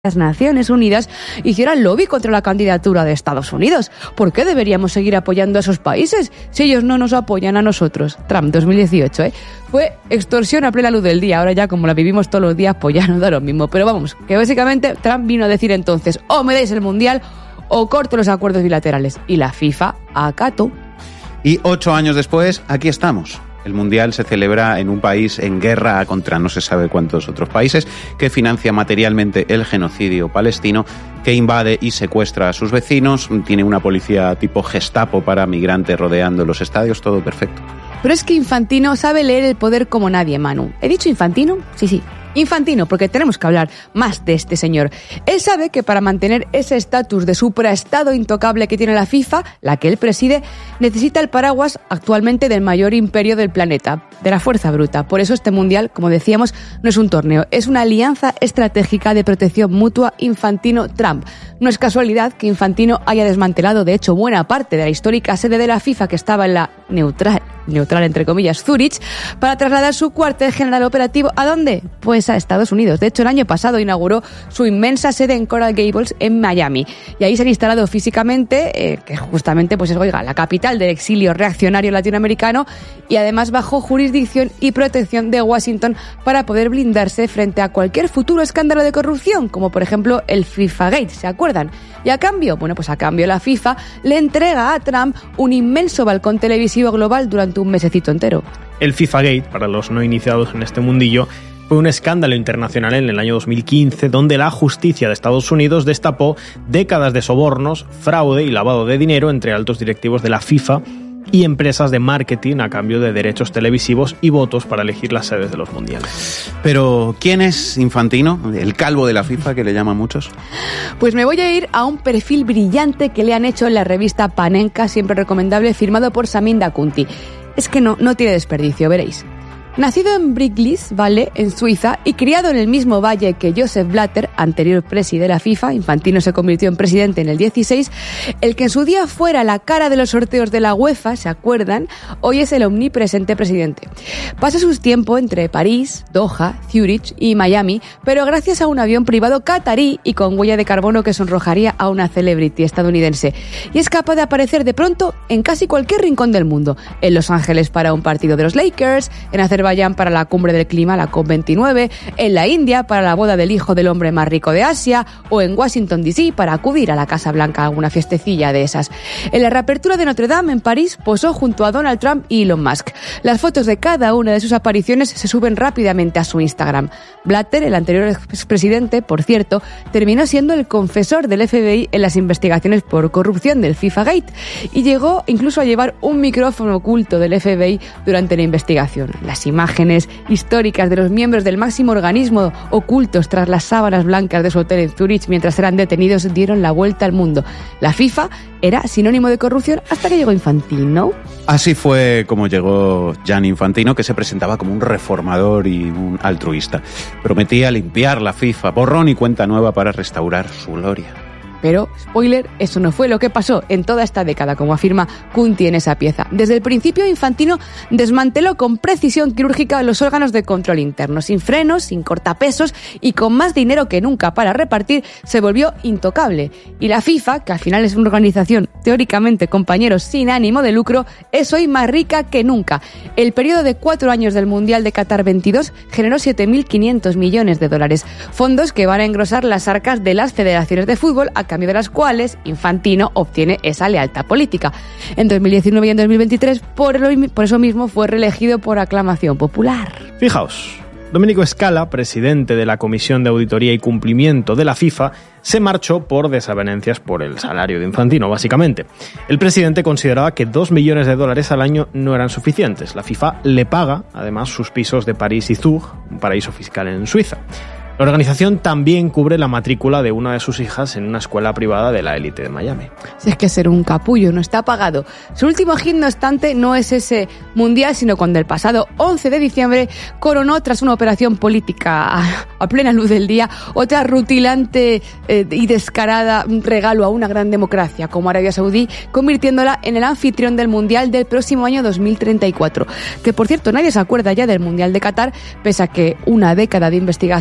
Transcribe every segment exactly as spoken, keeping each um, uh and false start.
las Naciones Unidas hicieran lobby contra la candidatura de Estados Unidos. ¿Por qué deberíamos seguir apoyando a esos países si ellos no nos apoyan a nosotros? Trump, dos mil dieciocho, ¿eh? Fue extorsión a plena luz del día. Ahora ya, como la vivimos todos los días, pues ya no da lo mismo. Pero vamos, que básicamente Trump vino a decir entonces, o me dais el Mundial o corto los acuerdos bilaterales. Y la FIFA acató. Y ocho años después, aquí estamos. El Mundial se celebra en un país en guerra contra no se sabe cuántos otros países, que financia materialmente el genocidio palestino, que invade y secuestra a sus vecinos, tiene una policía tipo Gestapo para migrantes rodeando los estadios, todo perfecto. Pero es que Infantino sabe leer el poder como nadie, Manu. ¿He dicho Infantino? Sí, sí. Infantino, porque tenemos que hablar más de este señor. Él sabe que para mantener ese estatus de supraestado intocable que tiene la FIFA, la que él preside, necesita el paraguas actualmente del mayor imperio del planeta, de la fuerza bruta. Por eso este mundial, como decíamos, no es un torneo, es una alianza estratégica de protección mutua Infantino-Trump. No es casualidad que Infantino haya desmantelado, de hecho, buena parte de la histórica sede de la FIFA que estaba en la neutral, neutral entre comillas, Zúrich, para trasladar su cuartel general operativo ¿a dónde? Pues a Estados Unidos. De hecho, el año pasado inauguró su inmensa sede en Coral Gables, en Miami. Y ahí se han instalado físicamente, eh, que justamente, pues es, oiga, la capital del exilio reaccionario latinoamericano, y además bajo jurisdicción y protección de Washington para poder blindarse frente a cualquier futuro escándalo de corrupción, como por ejemplo el FIFAgate, ¿se acuerdan? Y a cambio, bueno, pues a cambio la FIFA le entrega a Trump un inmenso balcón televisivo global durante un mesecito entero. El FIFAgate, para los no iniciados en este mundillo, fue un escándalo internacional en el año dos mil quince donde la justicia de Estados Unidos destapó décadas de sobornos, fraude y lavado de dinero entre altos directivos de la FIFA y empresas de marketing a cambio de derechos televisivos y votos para elegir las sedes de los mundiales. Pero, ¿quién es Infantino? El calvo de la FIFA, que le llaman muchos. Pues me voy a ir a un perfil brillante que le han hecho en la revista Panenka, siempre recomendable, firmado por Samin Dakunti. Es que no, no tiene desperdicio, veréis. Nacido en Briglitz, ¿vale?, en Suiza, y criado en el mismo valle que Joseph Blatter, anterior presi de la FIFA, Infantino se convirtió en presidente en el dieciséis, el que en su día fuera la cara de los sorteos de la UEFA, ¿se acuerdan?, hoy es el omnipresente presidente. Pasa sus tiempos entre París, Doha, Zúrich y Miami, pero gracias a un avión privado catarí y con huella de carbono que sonrojaría a una celebrity estadounidense. Y es capaz de aparecer de pronto en casi cualquier rincón del mundo. En Los Ángeles para un partido de los Lakers, en Azerbaiyán para la cumbre del clima, la COP veintinueve, en la India para la boda del hijo del hombre más rico de Asia, o en Washington D C para acudir a la Casa Blanca a alguna fiestecilla de esas. En la reapertura de Notre Dame en París posó junto a Donald Trump y Elon Musk. Las fotos de cada una de sus apariciones se suben rápidamente a su Instagram. Blatter, el anterior expresidente, por cierto, terminó siendo el confesor del F B I en las investigaciones por corrupción del FIFAgate y llegó incluso a llevar un micrófono oculto del F B I durante la investigación. Las imágenes históricas de los miembros del máximo organismo ocultos tras las sábanas blancas de su hotel en Zúrich mientras eran detenidos dieron la vuelta al mundo. La FIFA era sinónimo de corrupción hasta que llegó Infantino. Así fue como llegó Gianni Infantino, que se presentaba como un reformador y un altruista. Prometía limpiar la FIFA, borrón y cuenta nueva para restaurar su gloria. Pero, spoiler, eso no fue lo que pasó en toda esta década, como afirma Kunti en esa pieza. Desde el principio, Infantino desmanteló con precisión quirúrgica los órganos de control interno. Sin frenos, sin cortapesos y con más dinero que nunca para repartir, se volvió intocable. Y la FIFA, que al final es una organización teóricamente, compañeros, sin ánimo de lucro, es hoy más rica que nunca. El periodo de cuatro años del Mundial de Qatar veintidós generó siete mil quinientos millones de dólares. Fondos que van a engrosar las arcas de las federaciones de fútbol, a cambio de las cuales Infantino obtiene esa lealtad política. En dos mil diecinueve y en dos mil veintitrés, por, el, por eso mismo, fue reelegido por aclamación popular. Fijaos, Domenico Scala, presidente de la Comisión de Auditoría y Cumplimiento de la FIFA, se marchó por desavenencias por el salario de Infantino, básicamente. El presidente consideraba que dos millones de dólares al año no eran suficientes. La FIFA le paga, además, sus pisos de París y Zug, un paraíso fiscal en Suiza. La organización también cubre la matrícula de una de sus hijas en una escuela privada de la élite de Miami. Si es que ser un capullo no está pagado. Su último hit, no obstante, no es ese mundial, sino cuando el pasado once de diciembre coronó, tras una operación política a, a plena luz del día, otra rutilante eh, y descarada regalo a una gran democracia como Arabia Saudí, convirtiéndola en el anfitrión del mundial del próximo año dos mil treinta y cuatro. Que, por cierto, nadie se acuerda ya del mundial de Qatar, pese a que una década de investigaciones de organizaciones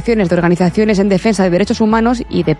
organizaciones en defensa de derechos humanos y de